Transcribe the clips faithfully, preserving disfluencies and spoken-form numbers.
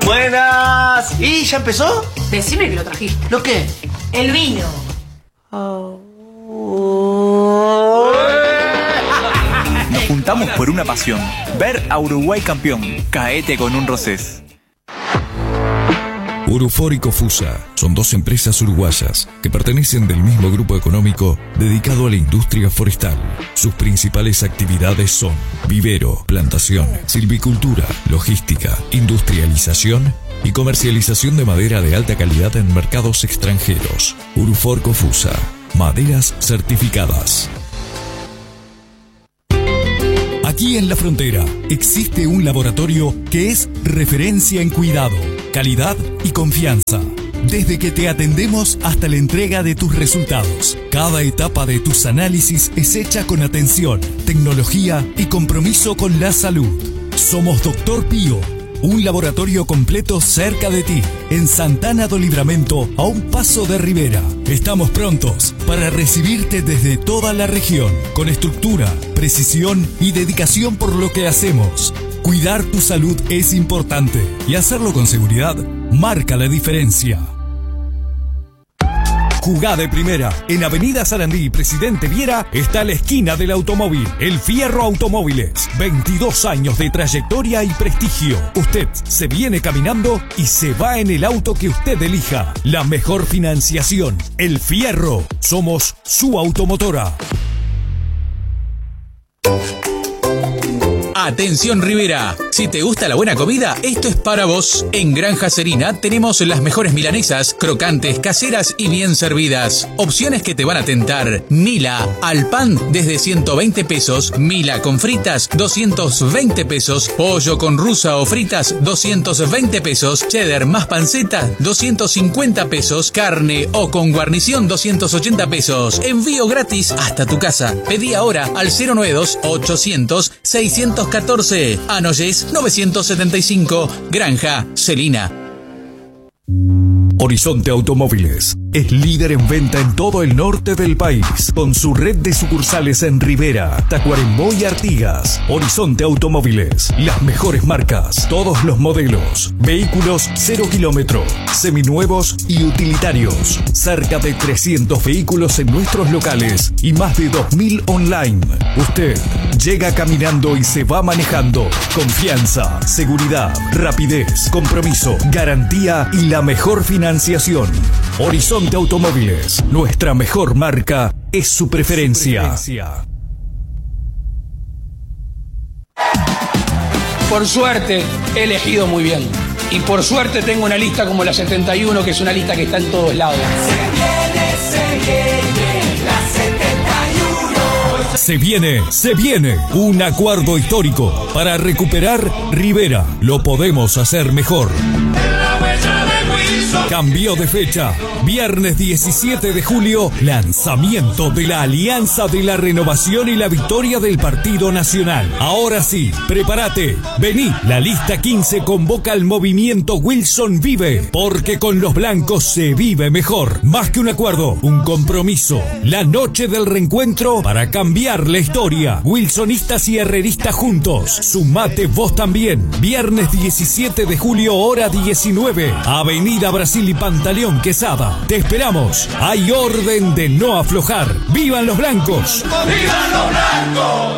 Buenas. ¿Y ya empezó? Decime que lo trajiste. ¿Lo qué? El vino. Oh. Nos juntamos por una pasión, ver a Uruguay campeón. Caete con un Rosés. Urufor y Cofusa son dos empresas uruguayas que pertenecen del mismo grupo económico dedicado a la industria forestal. Sus principales actividades son vivero, plantación, silvicultura, logística, industrialización y comercialización de madera de alta calidad en mercados extranjeros. Urufor Cofusa, maderas certificadas. Aquí en La Frontera existe un laboratorio que es referencia en cuidado, calidad y confianza. Desde que te atendemos hasta la entrega de tus resultados, cada etapa de tus análisis es hecha con atención, tecnología y compromiso con la salud. Somos Doctor Pío, un laboratorio completo cerca de ti, en Santana do Livramento, a un paso de Rivera. Estamos prontos para recibirte desde toda la región, con estructura, precisión y dedicación por lo que hacemos. Cuidar tu salud es importante y hacerlo con seguridad marca la diferencia. Jugá de primera. En Avenida Sarandí y Presidente Viera está la esquina del automóvil. El Fierro Automóviles. veintidós años de trayectoria y prestigio. Usted se viene caminando y se va en el auto que usted elija. La mejor financiación. El Fierro. Somos su automotora. Atención Rivera, si te gusta la buena comida, esto es para vos. En Granja Serina tenemos las mejores milanesas, crocantes, caseras y bien servidas. Opciones que te van a tentar. Mila al pan desde ciento veinte pesos, Mila con fritas doscientos veinte pesos, pollo con rusa o fritas doscientos veinte pesos, cheddar más panceta doscientos cincuenta pesos, carne o con guarnición doscientos ochenta pesos. Envío gratis hasta tu casa. Pedí ahora al cero noventa y dos, ochocientos, seiscientos catorce. Anoyes novecientos setenta y cinco. Granja Celina. Horizonte Automóviles es líder en venta en todo el norte del país, con su red de sucursales en Rivera, Tacuarembó y Artigas. Horizonte Automóviles, las mejores marcas, todos los modelos, vehículos cero kilómetro, seminuevos y utilitarios. Cerca de trescientos vehículos en nuestros locales y más de dos mil online. Usted llega caminando y se va manejando. Confianza, seguridad, rapidez, compromiso, garantía y la mejor financiación. Horizonte Automóviles, nuestra mejor marca es su preferencia. Por suerte he elegido muy bien. Y por suerte tengo una lista como la setenta y uno, que es una lista que está en todos lados. Se viene, se viene la setenta y uno. Se viene, se viene un acuerdo histórico para recuperar Rivera. Lo podemos hacer mejor. Cambió de fecha. Viernes diecisiete de julio, lanzamiento de la Alianza de la Renovación y la Victoria del Partido Nacional. Ahora sí, prepárate. Vení, la lista quince convoca al movimiento Wilson Vive, porque con los blancos se vive mejor. Más que un acuerdo, un compromiso. La noche del reencuentro para cambiar la historia. Wilsonistas y herreristas juntos. Sumate vos también. Viernes diecisiete de julio, hora diecinueve. Avenida Brasil y Pantaleón Quesada. Te esperamos. Hay orden de no aflojar. ¡Vivan los blancos! ¡Vivan los blancos!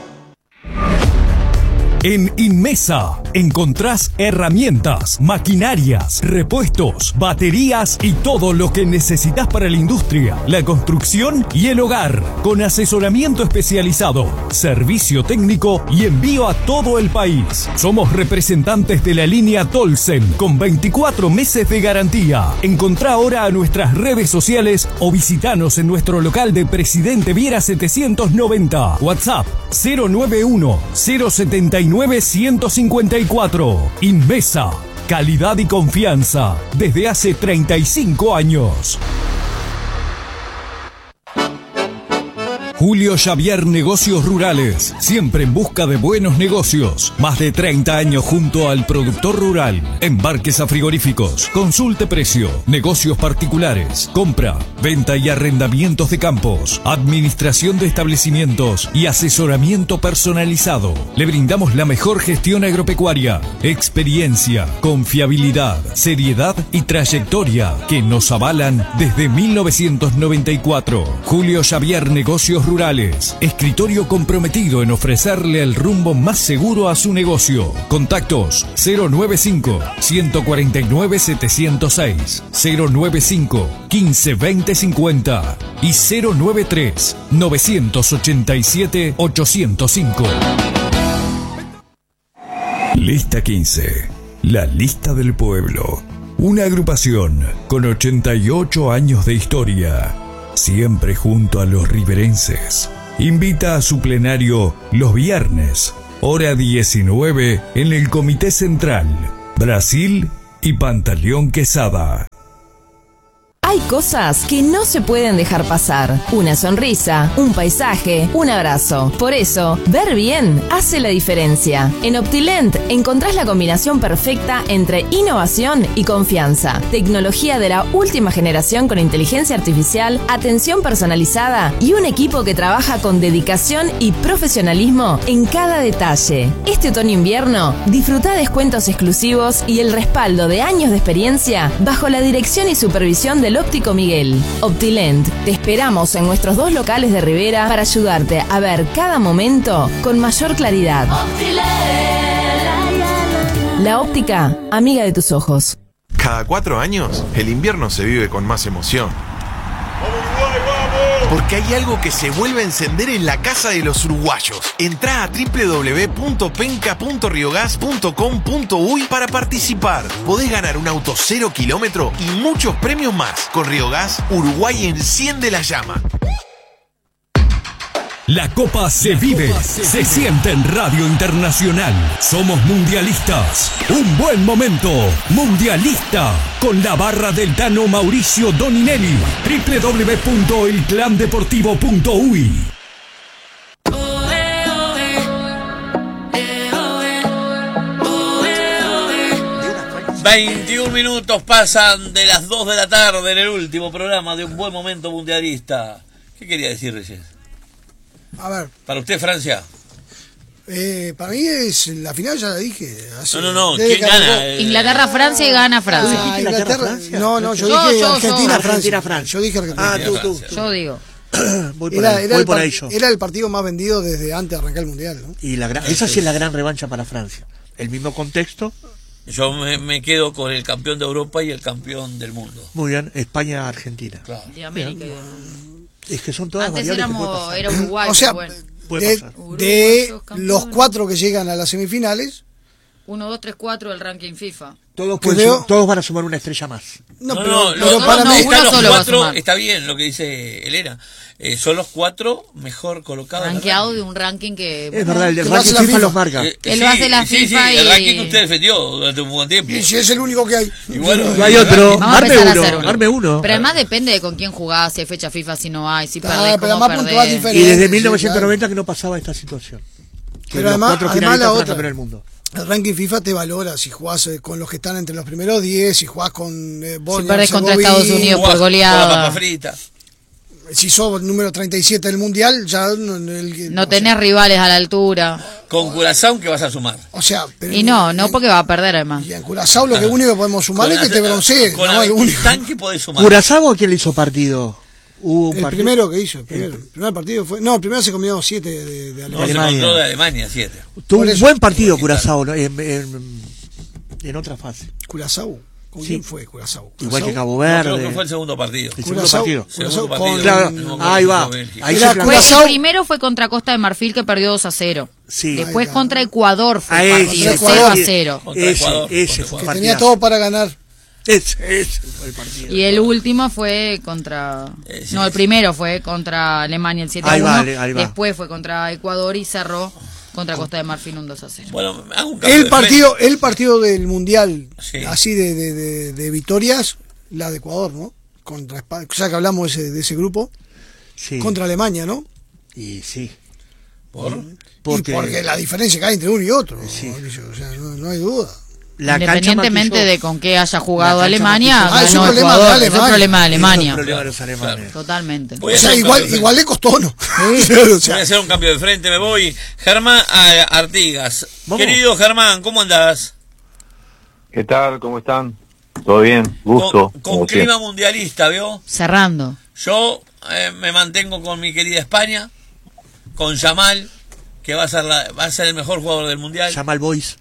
En Inmesa encontrás herramientas, maquinarias, repuestos, baterías y todo lo que necesitas para la industria, la construcción y el hogar, con asesoramiento especializado, servicio técnico y envío a todo el país. Somos representantes de la línea Tolsen con veinticuatro meses de garantía. Encontrá ahora a nuestras redes sociales o visitanos en nuestro local de Presidente Viera setecientos noventa. WhatsApp cero nueve uno, cero setenta y nueve, ciento cincuenta y cuatro. Inmesa, calidad y confianza desde hace treinta y cinco años. Julio Xavier Negocios Rurales, siempre en busca de buenos negocios. Más de treinta años junto al productor rural. Embarques a frigoríficos, consulte precio, negocios particulares, compra, venta y arrendamientos de campos, administración de establecimientos y asesoramiento personalizado. Le brindamos la mejor gestión agropecuaria, experiencia, confiabilidad, seriedad y trayectoria que nos avalan desde mil novecientos noventa y cuatro. Julio Xavier Negocios Rurales, escritorio comprometido en ofrecerle el rumbo más seguro a su negocio. Contactos cero noventa y cinco, ciento cuarenta y nueve, setecientos seis, cero noventa y cinco, quince, veinte, cincuenta y cero noventa y tres, novecientos ochenta y siete, ochocientos cinco. Lista quince, la lista del pueblo. Una agrupación con ochenta y ocho años de historia, siempre junto a los riverenses. Invita a su plenario los viernes, hora diecinueve, en el Comité Central, Brasil y Pantaleón Quesada. Hay cosas que no se pueden dejar pasar. Una sonrisa, un paisaje, un abrazo. Por eso, ver bien hace la diferencia. En Optilent encontrás la combinación perfecta entre innovación y confianza. Tecnología de la última generación con inteligencia artificial, atención personalizada y un equipo que trabaja con dedicación y profesionalismo en cada detalle. Este otoño-invierno, disfruta descuentos exclusivos y el respaldo de años de experiencia bajo la dirección y supervisión del Óptico Miguel. Optilent, te esperamos en nuestros dos locales de Rivera para ayudarte a ver cada momento con mayor claridad. La óptica, amiga de tus ojos. Cada cuatro años, el invierno se vive con más emoción. Porque hay algo que se vuelve a encender en la casa de los uruguayos. Entrá a doble u doble u doble u punto penca punto riogas punto com punto uy para participar. Podés ganar un auto cero kilómetro y muchos premios más. Con Riogas, Uruguay enciende la llama. La Copa se vive, se siente en Radio Internacional. Somos mundialistas. Un buen momento. Mundialista. Con la barra del Tano Mauricio Doninelli. doble u doble u doble u punto el clan deportivo punto uy. veintiún minutos pasan de las dos de la tarde en el último programa de Un Buen Momento Mundialista. ¿Qué quería decir recién? A ver. ¿Para usted, Francia? Eh, para mí es la final, ya la dije. Hace, no, no, no. ¿Quién gana? Eh, Inglaterra-Francia y gana Francia. Ah, Inglaterra, no, no, yo, yo dije yo, Argentina-Francia. Argentina, yo dije Argentina. Ah, tú, tú. Yo digo. Voy por era, ahí, era, voy el por par- ahí yo. era el partido más vendido desde antes de arrancar el Mundial, ¿no? Y la gran, esa sí es la gran revancha para Francia. El mismo contexto. Yo me, me quedo con el campeón de Europa y el campeón del mundo. Muy bien, España-Argentina. Claro. De América. Es que son todas Antes variables éramos, que puede pasar. era Uruguay. O sea, bueno. de, de los cuatro que llegan a las semifinales, uno, dos, tres, cuatro del ranking FIFA. Todos, pueden Creo- sum- todos van a sumar una estrella más. No, No, pero, no, pero los- para no, mí están uno los solo va a cuatro, sumar. está bien lo que dice Elena. Eh, son los cuatro mejor colocados. en el Rankeado ranking. de un ranking que... Es verdad, el de que lo hace ranking la FIFA FIFA. los marca. Eh, Él sí, lo hace la sí, FIFA sí, el y- ranking que usted defendió durante un buen tiempo. y si es el único que hay. Y bueno, No hay otro. Vamos a Arme empezar a uno, hacer uno. arme uno. Pero además depende de con quién jugás, si hay fecha FIFA, si no hay, si Ah, perdés, pero cómo además puntuás perdés. diferente. Y desde Sí, mil novecientos noventa claro. que no pasaba esta situación. Que Pero los además, cuatro además la finalistas fueran otra, campeones del mundo. el ranking FIFA te valora si jugás eh, con los que están entre los primeros diez, si jugás con eh, Si Bosnia, perdés contra Herzegovina, Estados Unidos por Jugás con la goleada. papa frita. si sos número treinta y siete del Mundial, ya no, el- No o tenés sea, rivales a la altura. Con Curazao que vas a sumar. O sea, pero Y no, no porque va a perder además. y en Curazao lo que único que podemos sumar es que te broncee. Con no, el único. Aventán que podés sumar. ¿Curazao a quién le hizo partido? Hubo un El partido- primero que hizo, el, primero. el primer partido fue. No, el primero se comió siete de, de No, Alemania. se Alemania. encontró de Alemania, siete. Tuvo Por un eso- buen partido Curazao, ¿no? en, en, en otra fase. Curazao. ¿Con Sí. quién fue Curazao? Igual que Curazao. Cabo No, Verde. creo que fue el segundo partido. El segundo Curazao, partido. Segundo Curazao partido. con- Claro, No, ahí va. Bélgica. Ahí Era se plantea. Pues Curazao- el primero fue contra Costa de Marfil que perdió dos a cero. Sí. Después Ahí va. contra Ecuador fue Ah, el ese, partido, Ecuador. cero a cero. Contra Ese, Ecuador, ese contra fue Ecuador. Que partidazo. tenía todo para ganar. Ese, ese fue el partido. Y el último fue contra... Eh, sí, No, el sí. primero fue contra Alemania el siete a Ahí uno. va, ahí va. Después fue contra Ecuador y cerró contra Costa de Marfil un dos a cero. Bueno, hago un cambio El de partido, el partido del Mundial, Sí. así de, de, de, de victorias, la de Ecuador, ¿no? Contra España, ya que hablamos de ese, de ese grupo, Sí. contra Alemania, ¿no? Y sí. ¿Por? Porque, y porque la diferencia que hay entre uno y otro, sí. Mauricio, o sea, no, no hay duda. La Independientemente de con qué haya jugado Alemania, ah, es no un el problema jugador, de es un problema de Alemania. Es un problema de los alemanes. Totalmente. O sea, igual, igual le costó, ¿no? Sí. O sea, voy a hacer un cambio de frente, me voy. Germán Artigas. ¿Vamos? Querido Germán, ¿cómo andás? ¿Qué tal? ¿Cómo están? ¿Todo bien? Gusto. Con, con clima siempre. Mundialista, ¿vio? Cerrando. Yo eh, me mantengo con mi querida España, con Yamal, que va a ser la, va a ser el mejor jugador del mundial. Yamal Boys.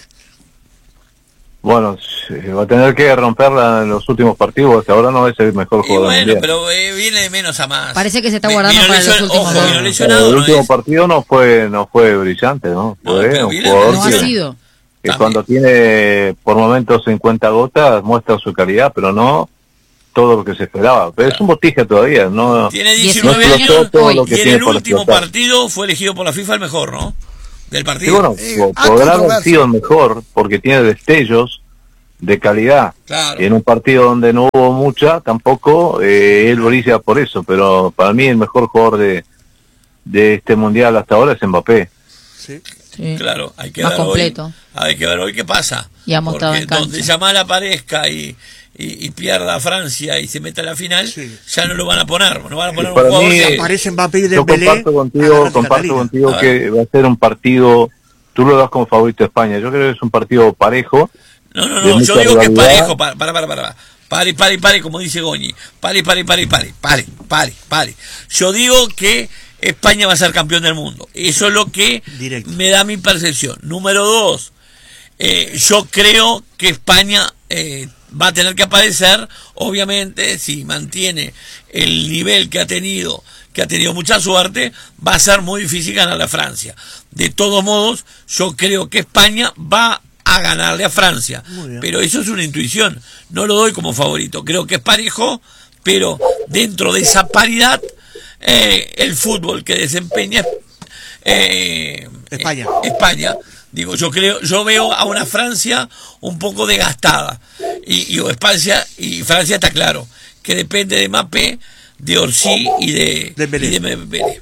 Bueno, va a tener que romperla en los últimos partidos, que ahora no es el mejor y jugador bueno, del mundial. Pero eh, viene de menos a más. Parece que se está guardando vino para lesion, los últimos. Ojo, vino lesionado, el ¿no último es? partido no fue no fue brillante, ¿no? No, fue un viene, jugador no que, ha sido. que También. cuando tiene por momentos cincuenta gotas muestra su calidad, pero no todo lo que se esperaba. Pero es un botija todavía, no. Tiene diecinueve no años todo lo y que en tiene el por último explotar. partido fue elegido por la FIFA el mejor, ¿no? Del Sí, partido. bueno, Eh, po- ah, podrá haber controversia. sido el mejor porque tiene destellos de calidad. Claro. Y en un partido donde no hubo mucha, tampoco, eh, él brilla por eso, pero para mí el mejor jugador de, de este mundial hasta ahora es Mbappé. Sí. Sí. Claro, hay que Más ver completo. hoy. Hay que ver hoy qué pasa. Y ha mostrado Porque en cancha. donde Yamal aparezca y, y, y pierda a Francia y se meta a la final, Sí. ya no lo van a poner. No van a poner Y un para jugador mí, que- Aparece Mbappé y Yo Dembélé. comparto contigo, agarran comparto Catalina. contigo A que va a ser un partido, tú lo das como favorito a España, yo creo que es un partido parejo. No, no, de no, yo mucha digo que es rivalidad. parejo. Para, para, para, para. Pare, pare, pare, como dice Goñi. Pare, pare, pare, pare, pare, pare, pare. Yo digo que España va a ser campeón del mundo. Eso es lo que Directo. me da mi percepción. Número dos, eh, yo creo que España eh, va a tener que aparecer, obviamente, si mantiene el nivel que ha tenido, que ha tenido mucha suerte, va a ser muy difícil ganarle a Francia. De todos modos, yo creo que España va a ganarle a Francia. Pero eso es una intuición. No lo doy como favorito. Creo que es parejo, pero dentro de esa paridad, eh, el fútbol que desempeña eh, España. eh, España, digo, yo creo, yo veo a una Francia un poco desgastada. Y, y España y Francia está claro que depende de Mbappé, de Orsi y de Dembélé. y de Dembélé.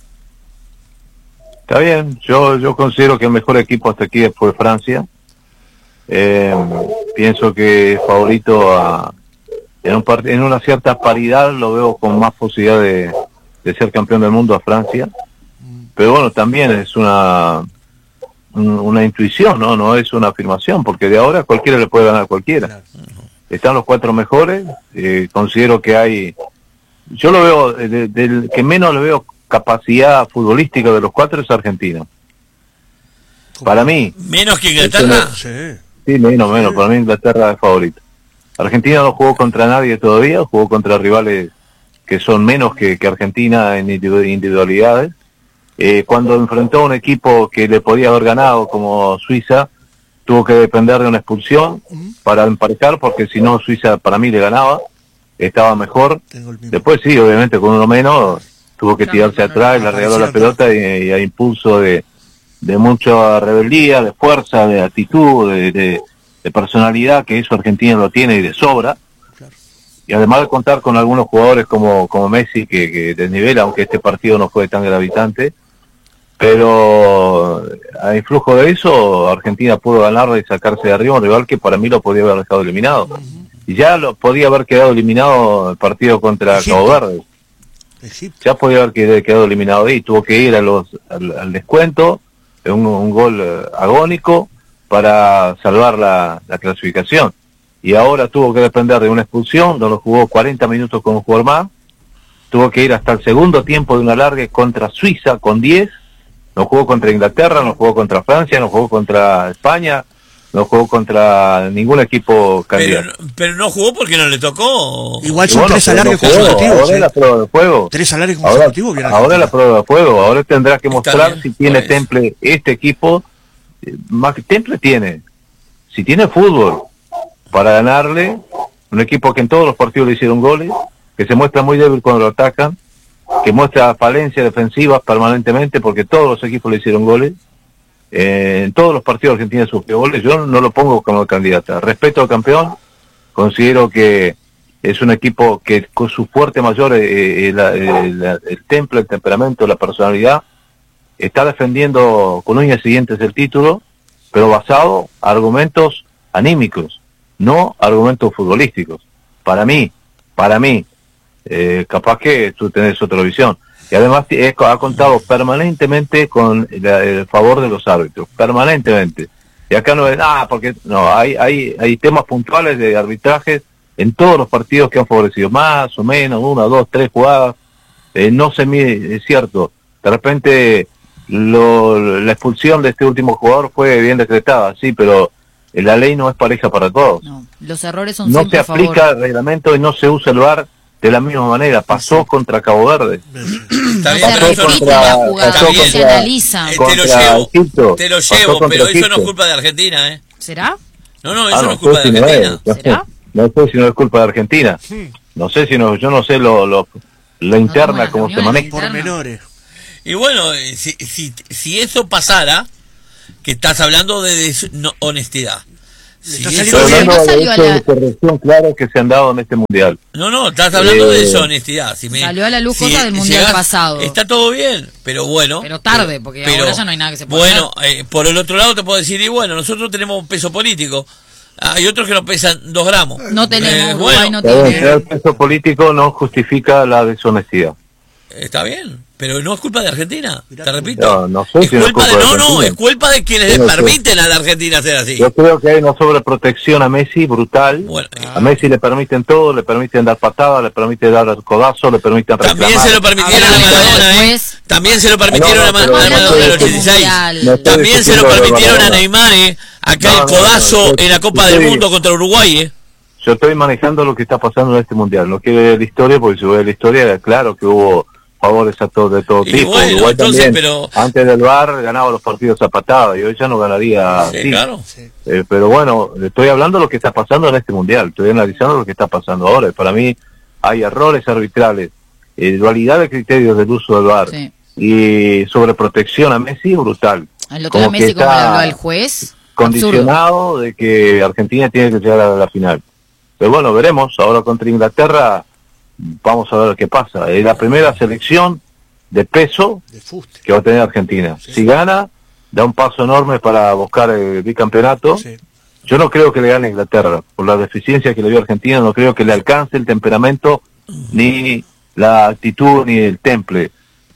Está bien, yo yo considero que el mejor equipo hasta aquí fue Francia. Eh, pienso que favorito a, en, un part- en una cierta paridad lo veo con más posibilidad de, de ser campeón del mundo a Francia. Pero bueno, también es una un- una intuición, ¿no? No es una afirmación, porque de ahora cualquiera le puede ganar a cualquiera. Están los cuatro mejores, eh, considero que hay, yo lo veo, eh, de- del que menos le veo capacidad futbolística de los cuatro es Argentina. Para mí, Menos que Inglaterra. Sí. sí, menos, menos, para mí Inglaterra es favorito. Argentina no jugó contra nadie todavía, jugó contra rivales que son menos que, que Argentina en individu- individualidades. Eh, cuando enfrentó a un equipo que le podía haber ganado como Suiza, tuvo que depender de una expulsión para emparejar, porque si no Suiza para mí le ganaba, estaba mejor. Después sí, obviamente con uno menos, tuvo que tirarse atrás, le regaló la pelota y, y a impulso de, de mucha rebeldía, de fuerza, de actitud, de, de, de personalidad, que eso Argentina lo tiene y de sobra. Y además de contar con algunos jugadores como, como Messi, que, que desnivela, aunque este partido no fue tan gravitante. Pero a influjo de eso, Argentina pudo ganarle y sacarse de arriba un rival que para mí lo podía haber dejado eliminado. Y ya lo podía haber quedado eliminado el partido contra Egipto. Cabo Verde. Egipto. Ya podía haber qued- quedado eliminado ahí. Tuvo que ir a los, al, al descuento, un, un gol eh, agónico para salvar la, la clasificación. Y ahora tuvo que depender de una expulsión, donde jugó cuarenta minutos con un jugador más. Tuvo que ir hasta el segundo tiempo de una larga contra Suiza con diez. No jugó contra Inglaterra, no jugó contra Francia, no jugó contra España, no jugó contra ningún equipo candidato. Pero, pero no jugó porque no le tocó. Igual Y son bueno, tres pero salarios no jugó, consecutivos. ahora ¿eh? es la prueba de juego. Tres salarios Ahora, consecutivos. viene ahora es la Argentina. prueba de juego. Ahora tendrá que Está mostrar bien, si tiene pues. temple este equipo. eh, Más que temple tiene. Si tiene fútbol para ganarle, un equipo que en todos los partidos le hicieron goles, que se muestra muy débil cuando lo atacan, que muestra falencias defensivas permanentemente porque todos los equipos le hicieron goles. Eh, en todos los partidos Argentina sufrió goles. Yo no lo pongo como candidata. Respeto al campeón. Considero que es un equipo que con su fuerte mayor, eh, eh, la, eh, la, el temple, el temperamento, la personalidad, está defendiendo con uñas y dientes el título, pero basado en argumentos anímicos, no argumentos futbolísticos. Para mí, para mí, eh, capaz que tú tenés otra visión. Y además eh, ha contado permanentemente con la, el favor de los árbitros, permanentemente. Y acá no es, ah, porque no, hay, hay, hay temas puntuales de arbitraje en todos los partidos que han favorecido, más o menos, una, dos, tres jugadas, eh, no se mide, es cierto, de repente lo, la expulsión de este último jugador fue bien decretada, sí, pero la ley no es pareja para todos. No, los errores son no siempre se a favor. aplica el reglamento y no se usa el V A R de la misma manera. Pasó contra Cabo Verde. Está bien, Pasó pero eso no- contra- la jugada, pasó no se contra- analiza. Eh, te lo contra llevo, Egipto, te lo pasó llevo, contra pero eso no Egipto. es culpa de Argentina, ¿eh? ¿Será? No, no, Ah, eso no, no es culpa sé de si no Argentina. es, ¿Será? no sé si no es culpa de Argentina. No sé si no, yo no sé lo, lo la interna, las cómo se reuniones maneja. Pormenores. Y bueno, eh, si, si, si eso pasara, que estás hablando de deshonestidad. Si Está eso- saliendo Estoy bien. hablando no de salió a hechos la- de corrección claros que se han dado en este mundial. No, no, estás hablando de Eh, deshonestidad. Si me- Salió a la luz si cosa del mundial llegás- pasado. Está todo bien, pero bueno. Pero tarde, porque ahora ya no hay nada que se pueda Bueno, eh, por el otro lado te puedo decir, y bueno, nosotros tenemos peso político. Hay otros que nos pesan dos gramos. No tenemos, Eh, Uruguay bueno, no Pero tiene. bueno, el peso político no justifica la deshonestidad. está bien, pero no es culpa de Argentina, te repito. No, no sé es si no es culpa de, culpa de no, no, Argentina. es culpa de quienes Yo le no sé. permiten a la Argentina ser así. Yo creo que hay una sobreprotección a Messi brutal. Bueno, eh, A Messi le permiten todo, le permiten dar patadas, le permiten dar codazo, le permiten reclamar. también se lo permitieron a Hablando Maradona, ¿eh? después. También se lo permitieron No, no, a Ma- pero a no Maradona estoy en el diciendo- ochenta y seis. No estoy También se lo diciendo de permitieron a Maradona. Neymar, ¿eh? Acá No, el no, codazo no, no, en la Copa estoy- del Mundo contra Uruguay, ¿eh? Yo estoy manejando lo que está pasando en este mundial. No quiero ver la historia, porque si voy a la historia, claro que hubo favores a todo, de todo Y tipo. bueno, Uruguay entonces, también, pero- antes del V A R ganaba los partidos a patada, y hoy ya no ganaría Sí, así. claro. Eh, pero bueno, estoy hablando de lo que está pasando en este mundial, estoy analizando lo que está pasando ahora. Y para mí hay errores arbitrales, eh, dualidad de criterios del uso del V A R Sí. y sobreprotección a Messi brutal. El otro día Como que Messi, como le está habló al juez, absurdo. condicionado de que Argentina tiene que llegar a la final. Pero bueno, veremos, ahora contra Inglaterra vamos a ver qué pasa. Es la primera selección de peso De fuste. que va a tener Argentina. Si gana, da un paso enorme para buscar el bicampeonato. Sí. Yo no creo que le gane a Inglaterra, por la deficiencia que le dio Argentina, no creo que le alcance el temperamento, ni la actitud, ni el temple,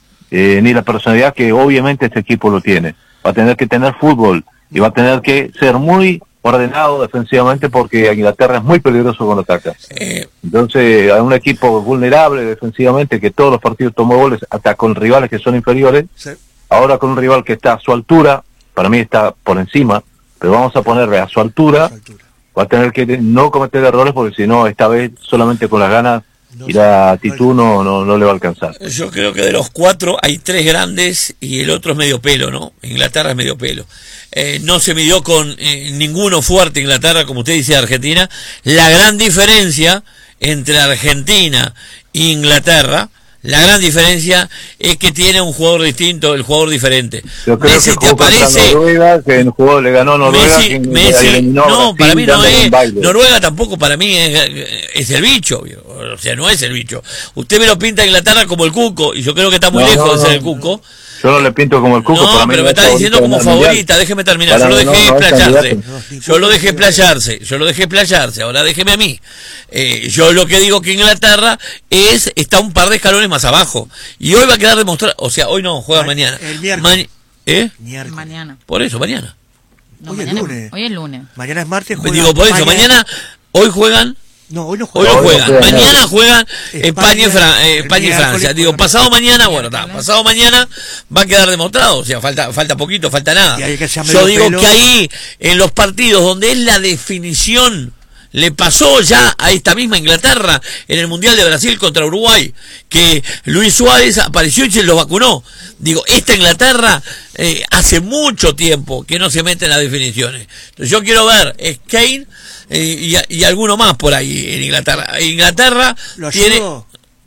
eh, ni la personalidad que obviamente este equipo lo tiene. Va a tener que tener fútbol y va a tener que ser muy ordenado defensivamente, porque Inglaterra es muy peligroso cuando ataca. Eh, Entonces, hay un equipo vulnerable defensivamente que todos los partidos tomó goles, hasta con rivales que son inferiores. Sí. Ahora con un rival que está a su altura, para mí está por encima, pero vamos a ponerle a su altura, A su altura. va a tener que no cometer errores, porque si no, esta vez solamente con las ganas No y sé. la actitud no, no, no le va a alcanzar. yo creo que de los cuatro hay tres grandes y el otro es medio pelo, ¿no? Inglaterra es medio pelo. Eh, no se midió con eh, ninguno fuerte Inglaterra, como usted dice, Argentina. La gran diferencia entre Argentina e Inglaterra, la gran diferencia es que tiene un jugador distinto, el jugador diferente. Yo creo Messi que te jugó contra aparece... Noruega, que en juego le ganó a Noruega, Messi, que Messi, eliminó a no, Brasil para mí no dándole es, un baile. Noruega tampoco para mí es, es el bicho, o sea, no es el bicho. Usted me lo pinta a Inglaterra como el Cuco, y yo creo que está muy No, lejos no, de ser no. el Cuco. Yo no le pinto como el Cuco, No, para mí pero no me es está diciendo favorito como del Mundial. favorita, déjeme terminar, Para yo lo mí no, dejé no es explayarse, candidato. yo lo dejé explayarse, yo lo dejé explayarse, ahora déjeme a mí. Eh, yo lo que digo que Inglaterra es, está un par de escalones más abajo, y hoy va a quedar demostrado, o sea, hoy no, juega Ma- mañana. el miércoles. Ma- ¿Eh? Miércoles. Mañana. Por eso, mañana. No, Hoy es mañana- lunes. Hoy es lunes. Mañana es martes. juega Digo, por eso, España. mañana, hoy juegan... No, hoy no Hoy juega. no Hoy no juegan, juegan, mañana no. juegan España, España y, Fran- eh, el España y miércoles Francia. Digo, juegan. pasado mañana, bueno, está, pasado mañana va a quedar demostrado, o sea, falta falta poquito, falta nada. Y hay que ser Yo medio digo pelo. que ahí, en los partidos donde es la definición, le pasó ya a esta misma Inglaterra en el Mundial de Brasil contra Uruguay, que Luis Suárez apareció y se lo vacunó. Digo, esta Inglaterra eh, hace mucho tiempo que no se mete en las definiciones. Entonces yo quiero ver, es Kane eh, y, y alguno más por ahí en Inglaterra. Inglaterra Lo tiene... ayudó.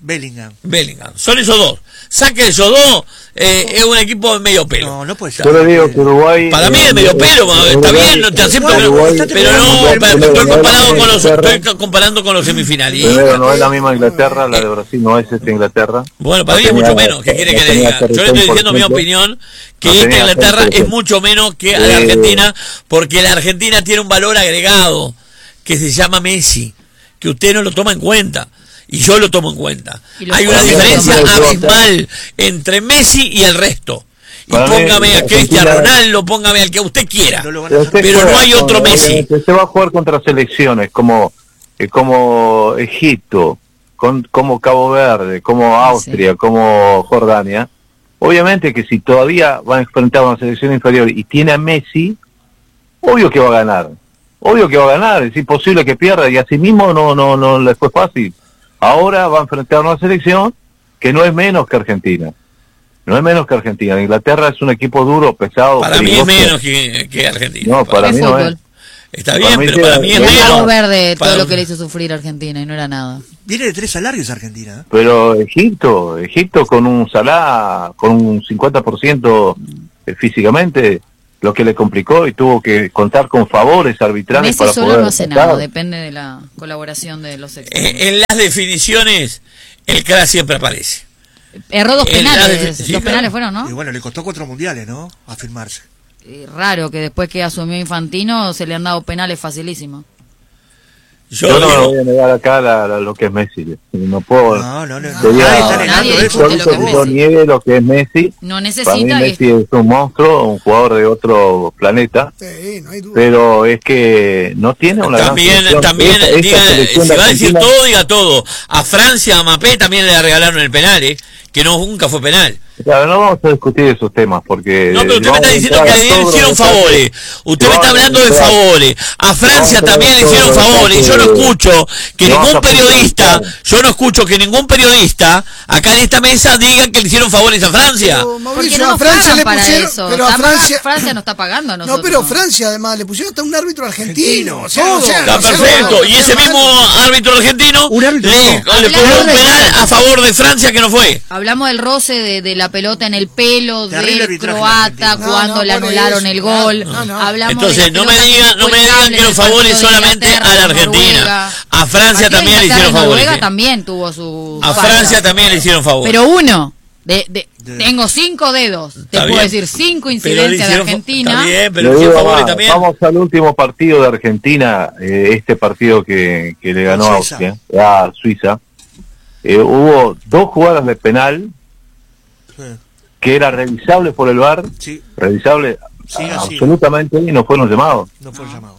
Bellingham. Bellingham. Son esos dos. Saque esos dos, eh, es un equipo de medio pelo. No, no puede ser. Yo le digo que Uruguay... Para mí eh, es medio pelo, Uruguay, está bien, no te acepto, pero, Uruguay, pero no, Uruguay, pero estoy comparando con los, Inglaterra. estoy comparando con los semifinalistas. Primero, no es la misma Inglaterra, la de Brasil no es esta Inglaterra. Bueno, para mí es mucho menos, ¿qué quiere que le diga? Yo le estoy diciendo mi opinión, que No esta tenía Inglaterra gente, es mucho menos que la Eh, Argentina, porque la Argentina tiene un valor agregado, que se llama Messi, que usted no lo toma en cuenta. Y yo lo tomo en cuenta. Hay una diferencia abismal entre Messi y el resto. Y Para mí, póngame a Argentina- Cristiano Ronaldo, póngame al que usted quiera. Pero usted Pero no juega hay otro con- Messi. obviamente, Se va a jugar contra selecciones como, eh, como Egipto, con, como Cabo Verde, como Austria, como Jordania. Obviamente que si todavía va a enfrentar a una selección inferior y tiene a Messi, obvio que va a ganar. Obvio que va a ganar, es imposible que pierda y así mismo no, no, no le fue fácil. Ahora va a enfrentar a una selección que no es menos que Argentina. No es menos que Argentina. Inglaterra es un equipo duro, pesado. Para mí es peligroso. menos que, que Argentina. No, para Es mí no fútbol. es. Está Para bien, mí pero sí, para mí es no, Era Cabo menos. Verde todo Para- lo que le hizo sufrir a Argentina y no era nada. Viene de tres salarios Argentina. ¿eh? Pero Egipto, Egipto con un Salah, con un cincuenta por ciento físicamente, lo que le complicó y tuvo que contar con favores arbitrales Messi para solo poder no hace empatar. nada, depende de la colaboración de los extremos. Eh, en las definiciones, el crack siempre aparece. Erró dos en la penales, de- sí, dos claro. penales fueron, ¿no? Y bueno, le costó cuatro mundiales, ¿no? Afirmarse. Eh, Raro que después que asumió Infantino se le han dado penales facilísimos. Yo, Yo no digo- me voy a negar acá la- la- lo que es Messi. No puedo. No, no, no. sería- Nadie está negando Nadie eso. discute lo que es yo, yo Messi. niegue lo que es Messi. No Para mí necesita Messi que... es un monstruo, un jugador de otro planeta. Sí, no hay duda. Pero es que no tiene una gran También, selección. también, Esta- esta diga, selección si de va a decir Argentina- todo, diga todo. A Francia, a Mbappé también le regalaron el penal, ¿eh? Que no, nunca fue penal. Claro, no vamos a discutir esos temas porque... No, pero usted me vamos está a diciendo entrar que a a él le todos hicieron los favores. detalles. Usted me está Vamos a hablando de entrar- favores. A Francia vamos a entrar también le a hicieron todos los favores. Y yo no detalles. escucho que No vamos ningún a periodista, profundizar. yo no escucho que ningún periodista acá en esta mesa digan que le hicieron favores a Francia. Pero, Porque Mauricio, no a nos Francia pagan le para pusieron, eso. pero a Está paga- Francia, Francia no está pagando a nosotros. no, pero Francia además le pusieron hasta un árbitro argentino. O sea, Todo. o sea, Está no sea perfecto. malo, Y no ese sea mismo malo. árbitro argentino Un árbitro le, no. le Hablamos cobró un de- penal a favor de Francia que no fue. Hablamos del roce de, de la pelota en el pelo Terrible del arbitraje croata argentino. cuando No, no, le pone anularon eso, el claro. gol. No, no. Hablamos Entonces, de no me pelotas digan, no me digan inexpuestables que los del favores partido de solamente Inglaterra a la con Argentina. Noruega. A Francia Partido de también le Inglaterra hicieron y Noruega favores. también tuvo su A falta. Francia también le hicieron favores. Pero uno. De, de, tengo cinco dedos. Te Está puedo bien. decir cinco Pero le incidencias de hicieron fa- Argentina. Está bien, pero Le le hicieron digo favores más, también. vamos al último partido de Argentina, eh, este partido que, que le ganó a Suiza. Austria, a Suiza. Eh, hubo dos jugadas de penal Sí. que era revisable por el V A R, Sí, revisable Sí, a- así. absolutamente, y no fueron llamados. no fue llamado.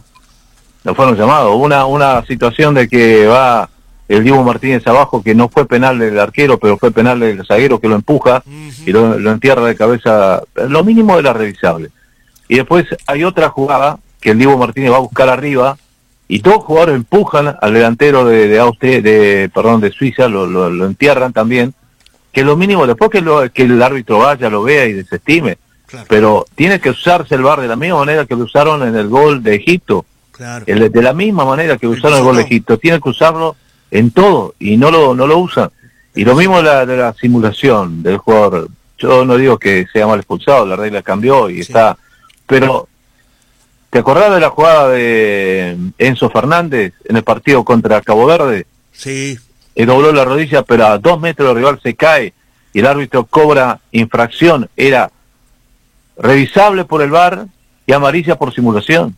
No fueron llamados. Una una situación de que va el Diego Martínez abajo, que no fue penal del arquero, pero fue penal del zaguero que lo empuja y lo, lo entierra de cabeza. Lo mínimo era revisable. Y después hay otra jugada que el Diego Martínez va a buscar arriba y dos jugadores empujan al delantero de, de Austria, de perdón, de Suiza, lo, lo, lo entierran también. Que lo mínimo, después que, lo, que el árbitro vaya, lo vea y desestime. Claro. Pero tiene que usarse el V A R de la misma manera que lo usaron en el gol de Egipto. Claro. El- de la misma manera que usaron el gol de Egipto, tienen que usarlo en todo y no lo no lo usan. Y lo mismo la, de la simulación del jugador. Yo no digo que sea mal expulsado, la regla cambió y está. Pero, ¿te acordás de la jugada de Enzo Fernández en el partido contra Cabo Verde? Sí. Que dobló la rodilla, pero a dos metros del rival se cae y el árbitro cobra infracción. Era revisable por el V A R y amarilla por simulación.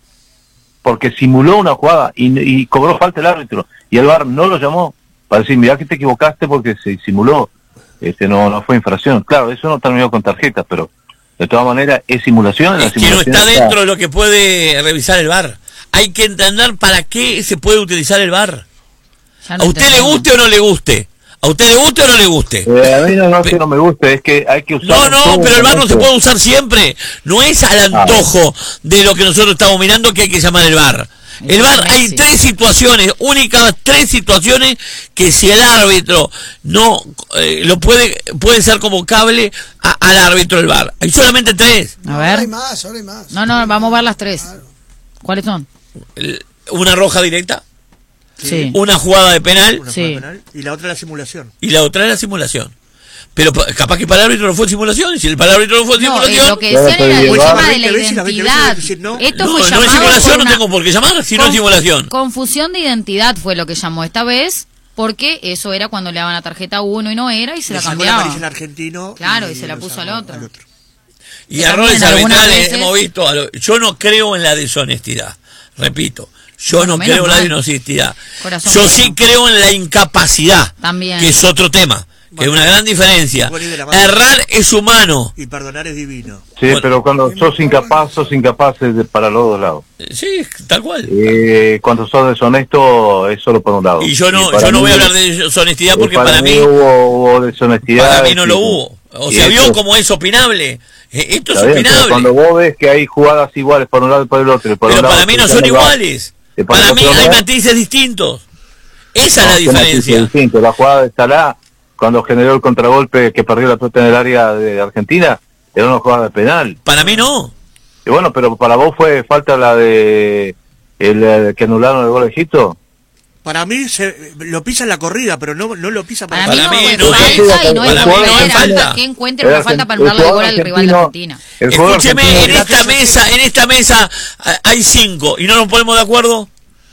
Porque simuló una jugada y, y cobró falta el árbitro y el V A R no lo llamó para decir, mirá que te equivocaste porque se simuló, este no no fue infracción. Claro, eso no terminó con tarjetas, pero de todas maneras es simulación. La Es que no simulación está dentro de lo que puede revisar el V A R. Hay que entender para qué se puede utilizar el V A R. Ya no ¿A usted le entendemos. guste o no le guste? ¿A usted le guste o no le guste? Eh, a mí no, no es que no me gusta, es que hay que usar... No, no, pero el V A R no se puede usar siempre. No es al antojo de lo que nosotros estamos mirando que hay que llamar el V A R. El V A R hay tres situaciones, únicas tres situaciones que si el árbitro no eh, lo puede puede ser convocable a- al árbitro del V A R. Hay solamente tres. A Ahora hay ver. más, ahora hay más. No, no, vamos a ver las tres. ¿Cuáles son? El- Una roja directa, Sí. Una jugada de penal. Una Sí. jugada penal, y la otra la simulación. Y la otra era simulación. Pero pa- capaz que para el árbitro no fue simulación. Y si el para el árbitro no fue No, eh, simulación. lo que decían era el Igual. tema de la veinte veces, las veinte identidad. veces, decir, no. Esto No, fue no es llamado simulación, por no una tengo por qué llamar si no es conf- simulación. Confusión de identidad fue lo que llamó esta vez, porque eso era cuando le daban la tarjeta a uno y no era y se Le la sacó la cambiaba. amarilla al argentino. Claro, y se la lo puso sacó al otro. Y que errores también algunas arbitrales veces- hemos visto. a lo- Yo no creo en la deshonestidad. Repito, yo Bueno, no menos creo en la mal. deshonestidad. Corazón Yo bueno. sí creo en la incapacidad, También. que es otro tema, que es una gran diferencia. Bueno, y de la mano. Errar es humano. Y perdonar es divino. Sí, Bueno. pero cuando sos incapaz, sos incapaz de, para los dos lados. Eh, Sí, tal cual. Eh, cuando sos deshonesto, es solo por un lado. Y yo no, para yo no mí- voy a hablar de deshonestidad eh, porque para mí, hubo, hubo deshonestidad. para mí no lo sí. hubo. O Y sea, ¿vio esto- cómo es opinable? Eh, Esto es Está bien, pero opinable. cuando vos ves que hay jugadas iguales por un lado y por el otro, y por Pero un lado para mí no se son llama- iguales. y por Para el mí otro hay lado- matices distintos. Esa es la No, son matices diferencia. distintos. La jugada de Salah, cuando generó el contragolpe que perdió la pelota en el área de Argentina, era una jugada de penal. Para mí no. Y bueno, pero para vos fue falta la de el, eh, que anularon el gol de Egipto. Para mí se, lo pisa en la corrida, pero no, no lo pisa para, Para, Para mí mí no no fue es. falta y no es Para la mí no es primera falta. falta que encuentre una El falta para argen- anularle el el gol al jugador rival de argentino- Argentina. el jugador Escúcheme, argentino- en esta mesa, en esta mesa ah, hay cinco y no nos ponemos de acuerdo.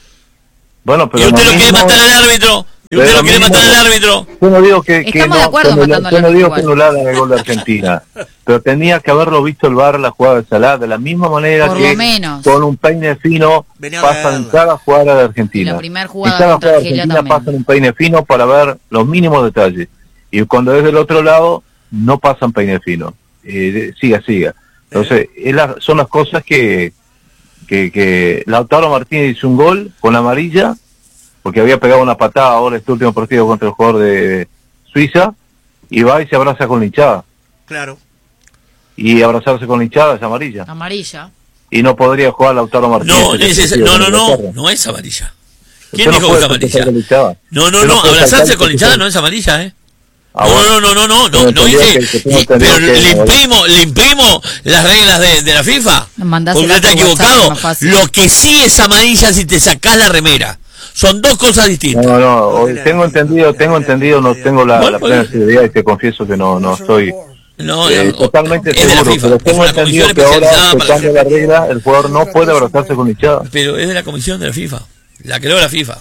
Bueno, pero Y usted lo lo quiere mismo- matar al árbitro. Y usted pero lo quiere mismo- matar al árbitro. Yo no digo que, que Estamos no, de acuerdo que anula- matando al yo no árbitro digo que igual. anularan el gol de Argentina, pero tenía que haberlo visto el V A R la jugada de Salah de la misma manera Por que lo menos. con un peine fino Venía a pasan en verla. cada jugada de Y Argentina. la primer Y jugada cada contra jugada de Argelia Argentina también. pasan un peine fino para ver los mínimos detalles. Y cuando es del otro lado, no pasan peine fino. Eh, siga, siga. Entonces, es la- son las cosas que, que, que Lautaro Martínez hizo un gol con amarilla, porque había pegado una patada ahora este último partido contra el jugador de Suiza, y va y se abraza con la hinchada. Claro. Y abrazarse con la hinchada es amarilla. Amarilla. Y no podría jugar Lautaro Martínez. No, en es ese esa- partido no, no, con no, Inglaterra. no es amarilla. Usted ¿Quién no dijo que es puede festejar amarilla? con la hinchada. No, no, Usted no, puede abrazarse saltar con la hinchada porque- no es amarilla, ¿eh? Ah, No, bueno. no, no, no, no, no, Yo no entendía dice, que- que tengo y- entendido pero que le era imprimo, le imprimo las reglas de, de la FIFA. Mandásela Porque usted está por WhatsApp, equivocado. más fácil. Lo que sí es amarilla si te sacás la remera. Son dos cosas distintas. No, no, o- tengo entendido, tengo entendido, no tengo la, Bueno, la pues- plena seguridad y te confieso que no, no estoy No, eh, no, totalmente es de la seguro, FIFA, pero es tengo una entendido comisión que ahora especializada se para cambia la regla, el jugador no puede abrazarse con la hinchada. Pero es de la comisión de la FIFA. La creó la FIFA.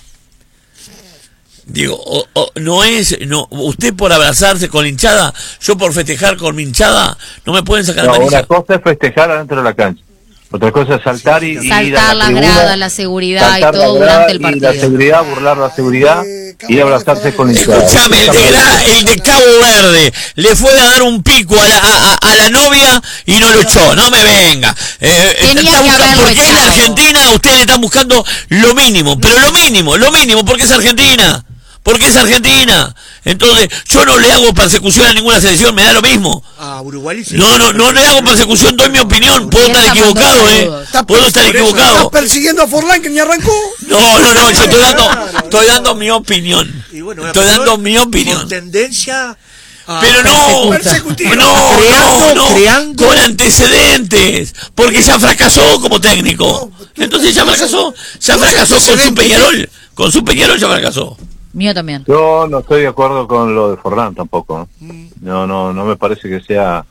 Digo, o- o- no es, no, usted por abrazarse con la hinchada, yo por festejar con mi hinchada, no me pueden sacar No, amarilla. una cosa es festejar adentro de la cancha, otra cosa es saltar y, y ir a Saltar la las tribuna, gradas, la seguridad y saltar la todo grada durante el y la partido. seguridad, burlar la seguridad y abrazarse con la hinchada. Escuchame, el de, Gra- el de Cabo Verde le fue a dar un pico a la, a, a- a la novia y no lo echó. No me venga. Eh, Tenía está que buscando- haberlo porque en echado. Argentina ustedes están buscando lo mínimo, pero lo mínimo, lo mínimo, porque es Argentina. Porque es Argentina. Entonces, yo no le hago persecución a ninguna selección, me da lo mismo. A Uruguay sí. No, no, no le hago persecución, doy mi opinión. Puedo estar equivocado, ¿eh? Puedo estar equivocado. ¿Estás persiguiendo a Forlán que ni arrancó? No, no, no, yo estoy dando, estoy dando mi opinión. Y bueno, Estoy pero dando mi opinión. Con tendencia a Pero no, Persecutiva. no, Creando, no, no, creando. con antecedentes, porque ya fracasó como técnico. Entonces ya fracasó, ya fracasó con su Peñarol, con su Peñarol ya fracasó. Mío también. Yo no estoy de acuerdo con lo de Forlán tampoco. No, no, no me parece que sea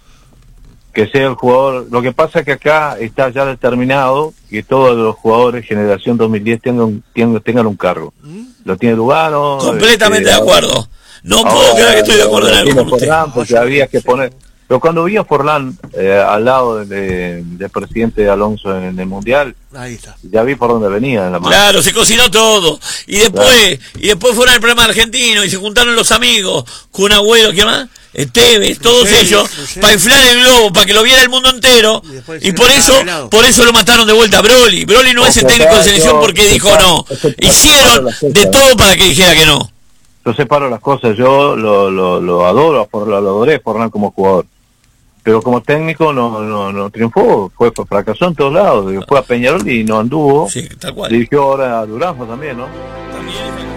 que sea el jugador. Lo que pasa es que acá está ya determinado que todos los jugadores generación dos mil diez tengan tengan, tengan un cargo. Lo tiene Lugano. Completamente este, de acuerdo. No ahora puedo creer que estoy de acuerdo en lo algo tiene con usted. Forlán porque había que poner. Pero cuando vi a Forlán eh, al lado de- de- del presidente Alonso en el Mundial, Ahí está. ya vi por dónde venía en la mano. Claro, se cocinó todo. Y después, y después fueron al programa argentino y se juntaron los amigos, Kun Agüero, ¿qué más? Esteves, todos Ruggeri, ellos, Ruggeri. para inflar el globo, para que lo viera el mundo entero. Y después Y se por le eso, estaba pelado. por eso lo mataron de vuelta a Broly. Broly no es el Porque técnico de acá selección yo- porque dijo acá- no. acá- acá- Hicieron acá- de todo para que dijera que no. Yo separo las cosas, yo lo, lo, lo adoro, a Forlán, lo adoré a Forlán como jugador. Pero como técnico no, no, no triunfó, fue, fue fracasó en todos lados. Fue a Peñarol y no anduvo. Sí, tal cual. Dirigió ahora a Durazno también, ¿no? También es